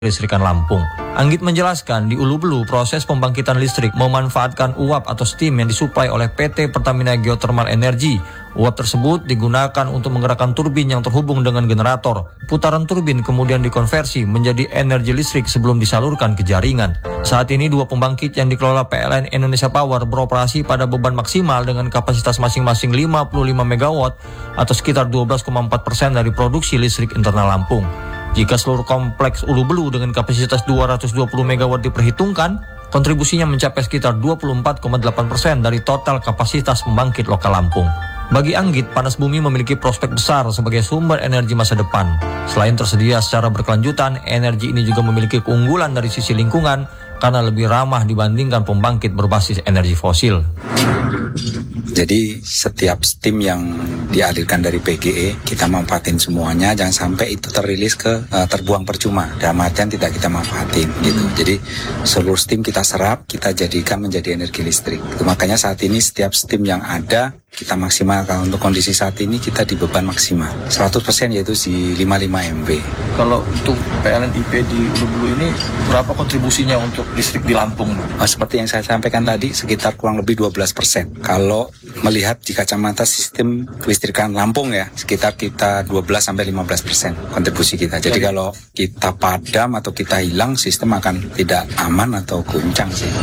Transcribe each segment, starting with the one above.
Listrikan Lampung. Anggit menjelaskan di Ulu Belu proses pembangkitan listrik memanfaatkan uap atau steam yang disuplai oleh PT Pertamina Geothermal Energy. Uap tersebut digunakan untuk menggerakkan turbin yang terhubung dengan generator. Putaran turbin kemudian dikonversi menjadi energi listrik sebelum disalurkan ke jaringan. Saat ini dua pembangkit yang dikelola PLN Indonesia Power beroperasi pada beban maksimal dengan kapasitas masing-masing 55 MW atau sekitar 12,4% dari produksi listrik internal Lampung. Jika seluruh kompleks Ulu Belu dengan kapasitas 220 MW diperhitungkan, kontribusinya mencapai sekitar 24,8% dari total kapasitas pembangkit lokal Lampung. Bagi Anggit, panas bumi memiliki prospek besar sebagai sumber energi masa depan. Selain tersedia secara berkelanjutan, energi ini juga memiliki keunggulan dari sisi lingkungan karena lebih ramah dibandingkan pembangkit berbasis energi fosil. Jadi setiap steam yang dialirkan dari PGE kita manfaatin semuanya, jangan sampai itu terbuang percuma. Dalam artian tidak kita manfaatin gitu. Jadi seluruh steam kita serap, kita jadikan menjadi energi listrik. Makanya saat ini setiap steam yang ada kita maksimalkan. Untuk kondisi saat ini kita di beban maksimal 100% yaitu di 55 MW. Kalau untuk PLN IP di Ulu Belu ini berapa kontribusinya untuk listrik di Lampung? Seperti yang saya sampaikan tadi, sekitar kurang lebih 12%. Kalau melihat di kacamata sistem kelistrikan Lampung ya, sekitar kita 12-15% kontribusi kita. Jadi kalau kita padam atau kita hilang, sistem akan tidak aman atau guncang sih.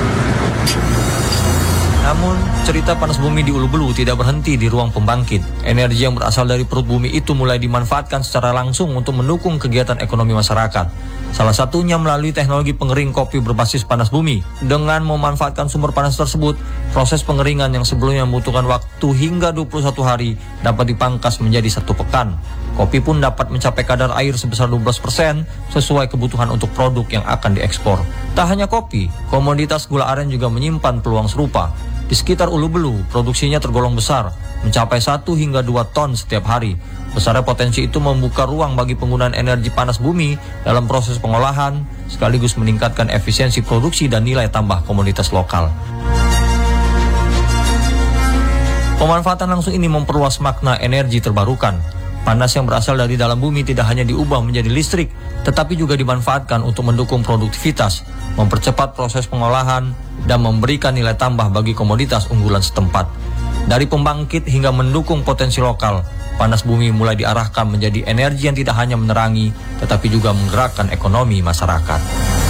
Namun, cerita panas bumi di Ulu Belu tidak berhenti di ruang pembangkit. Energi yang berasal dari perut bumi itu mulai dimanfaatkan secara langsung untuk mendukung kegiatan ekonomi masyarakat. Salah satunya melalui teknologi pengering kopi berbasis panas bumi. Dengan memanfaatkan sumber panas tersebut, proses pengeringan yang sebelumnya membutuhkan waktu hingga 21 hari dapat dipangkas menjadi 1 pekan. Kopi pun dapat mencapai kadar air sebesar 12% sesuai kebutuhan untuk produk yang akan diekspor. Tak hanya kopi, komoditas gula aren juga menyimpan peluang serupa. Di sekitar Ulu Belu, produksinya tergolong besar, mencapai 1 hingga 2 ton setiap hari. Besarnya potensi itu membuka ruang bagi penggunaan energi panas bumi dalam proses pengolahan, sekaligus meningkatkan efisiensi produksi dan nilai tambah komoditas lokal. Pemanfaatan langsung ini memperluas makna energi terbarukan. Panas yang berasal dari dalam bumi tidak hanya diubah menjadi listrik, tetapi juga dimanfaatkan untuk mendukung produktivitas, mempercepat proses pengolahan, dan memberikan nilai tambah bagi komoditas unggulan setempat. Dari pembangkit hingga mendukung potensi lokal, panas bumi mulai diarahkan menjadi energi yang tidak hanya menerangi, tetapi juga menggerakkan ekonomi masyarakat.